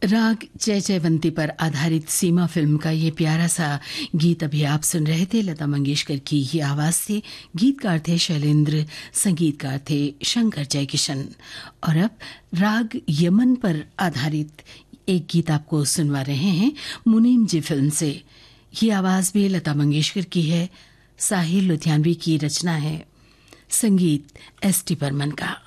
राग जय जयवंती पर आधारित सीमा फिल्म का ये प्यारा सा गीत अभी आप सुन रहे थे। लता मंगेशकर की ही आवाज थी। गीतकार थे शैलेंद्र, संगीतकार थे शंकर जयकिशन। और अब राग यमन पर आधारित एक गीत आपको सुनवा रहे हैं मुनीम जी फिल्म से। ये आवाज भी लता मंगेशकर की है, साहिर लुधियानवी की रचना है, संगीत एस टी बर्मन का।